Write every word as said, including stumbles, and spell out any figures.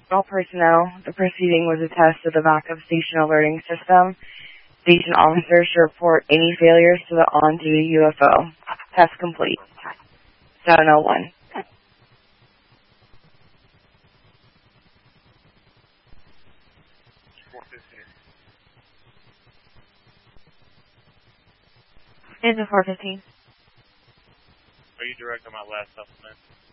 All personnel, the proceeding was a test of the backup station alerting system. Station officers should report any failures to the on-duty U F O. Test complete. seven oh one. Into four fifteen. Are you direct on my last supplement?